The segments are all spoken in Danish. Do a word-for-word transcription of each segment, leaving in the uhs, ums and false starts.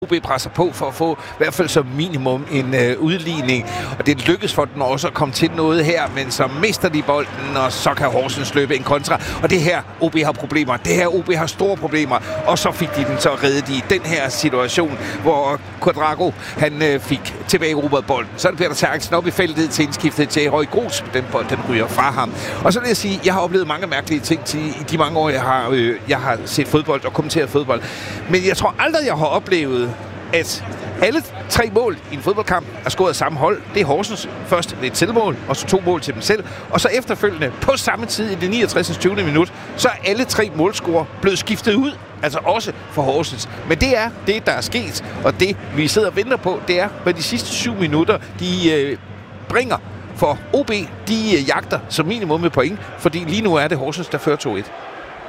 O B presser på for at få i hvert fald som minimum en øh, udligning, og det lykkes for den også at komme til noget her, men så mister de bolden, og så kan Horsens løbe en kontra, og det her O B har problemer, det her O B har store problemer, og så fik de den så reddet i den her situation, hvor Quadrago, han øh, fik tilbage Robert bolden, så er det Peter Terkelsen op i feltet til indskiftet til Røg Gros, den bold, den ryger fra ham. Og så vil jeg sige, jeg har oplevet mange mærkelige ting til, i de mange år, jeg har, øh, jeg har set fodbold og kommenteret fodbold, men jeg tror aldrig, jeg har oplevet, at alle tre mål i en fodboldkamp er scoret af samme hold. Det er Horsens. Først et selvmål, og så to mål til dem selv. Og så efterfølgende, på samme tid i det niogtres og tyve minut, så er alle tre målscorer blevet skiftet ud. Altså også for Horsens. Men det er det, der er sket. Og det, vi sidder og venter på, det er, hvad de sidste syv minutter, de øh, bringer for O B. De øh, jagter som minimum med point, fordi lige nu er det Horsens, der fører to et.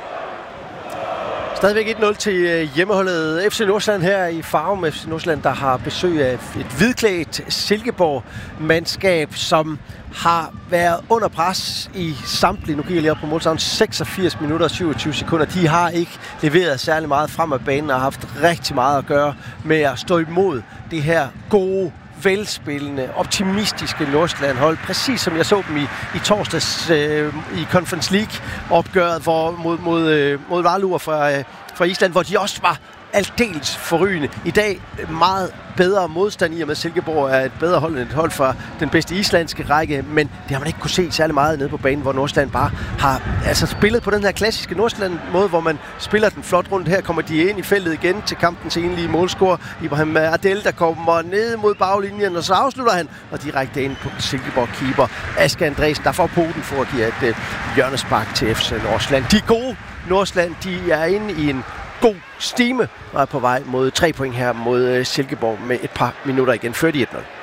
Stadigvæk et nul til hjemmeholdet F C Nordsjælland her i Farum. F C Nordsjælland, der har besøg af et hvidklædt Silkeborg-mandskab, som har været under pres i samtlige. Nu kigger jeg lige op på målsavn. seksogfirs minutter og syvogtyve sekunder. De har ikke leveret særlig meget frem af banen og har haft rigtig meget at gøre med at stå imod det her gode, velspillende, optimistiske Nordsjælland-hold. Præcis som jeg så dem i, i torsdags øh, i Conference League-opgøret hvor, mod, mod, øh, mod Valur fra, øh, fra Island, hvor de også var aldeles forrygende. I dag meget bedre modstand i og med Silkeborg er et bedre hold end et hold fra den bedste islandske række, men det har man ikke kunne se særlig meget nede på banen, hvor Nordsjælland bare har altså spillet på den her klassiske Nordsjælland-måde, hvor man spiller den flot rundt. Her kommer de ind i feltet igen til kampens enlige målscorer. Ibrahim Adel, der kommer ned mod baglinjen, og så afslutter han, og direkte ind på Silkeborg-keeper Aske Andresen, der får poten for at give et øh, hjørnespark til F C Nordsjælland. De gode Nordsjælland, de er inde i en god stime og er på vej mod tre point her mod Silkeborg med et par minutter igen, før de et nul.